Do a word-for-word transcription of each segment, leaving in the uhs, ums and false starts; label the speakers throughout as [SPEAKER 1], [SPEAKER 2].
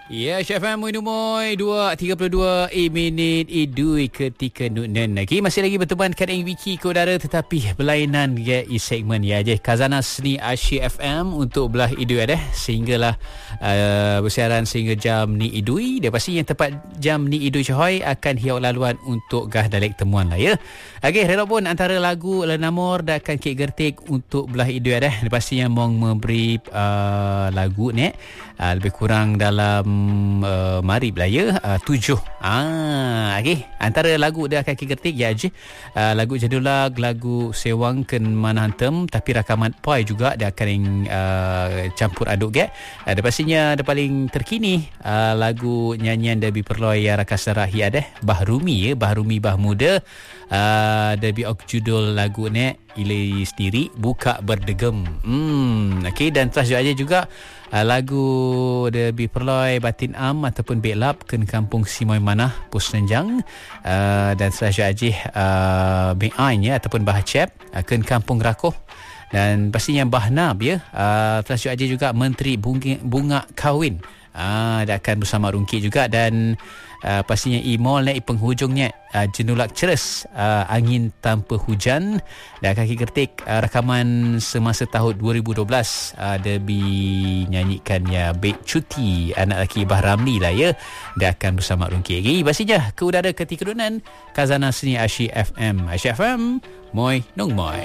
[SPEAKER 1] Ya, Chef M Muinumoi dua tiga puluh dua e minit idui ketika nunen lagi. Masih lagi berteman kan ing wiki ke udara tetapi berlainan ya i segmen ya je Khazanah Seni Asia F M untuk belah idui ada sehinggalah uh, bersiaran sehingga jam ni idui. Dia pasti yang tepat jam ni idui Cahoy akan hiau laluan untuk gah dalek temuan lah ya. Okey, rela pun antara lagu Lenamor dan akan kek gertik untuk belah idui ada. Dia pasti yang mau memberi uh, lagu ni uh, lebih kurang dalam Uh, mari belaya uh, tujuh ah, okay. Antara lagu dia akan kegetik ya je uh, lagu jadulag, lagu Sewang Ken Manantem, tapi rakaman poi juga dia akan uh, campur aduk ke uh, dia pastinya dia paling terkini uh, lagu nyanyian Debbie Perloy ya Rakasara hi ada Bahrumi ya Bahrumi Bah Muda uh, Debbie ok judul lagu ni Ilai sendiri Buka Berdegem. Hmm, okey, dan terus aja juga Uh, lagu Debbie Perloy Batin Am ataupun Beklap Ken Kampung Simoy Manah Pusnenjang uh, dan selanjutnya Ajih uh, Bing Ain ya ataupun Bahacep uh, Ken Kampung Rakoh dan pastinya Bahnab ya uh, selanjutnya Ajih juga Menteri Bunga, Bunga Kahwin uh, dia akan bersama Rungki juga dan Uh, pastinya Imol naik penghujungnya uh, Jenulak Ceres uh, Angin Tanpa Hujan dan kaki kertik uh, rakaman semasa tahun dua ribu dua belas uh, Debbie nyanyikannya Bek Cuti anak lelaki Bah Ramli lah ya dia akan bersama Rungki lagi pastinya ke udara ketika dunan Khazanah Seni Asia F M Asia F M Moi Nong Moi.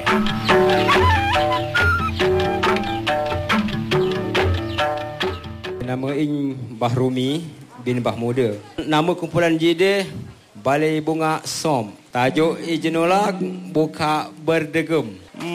[SPEAKER 2] Nama ing Bahrumi bin Bah Muda. Nama kumpulan J D Balai Bunga Som. Tajuk Ijenolak Buka Berdegem.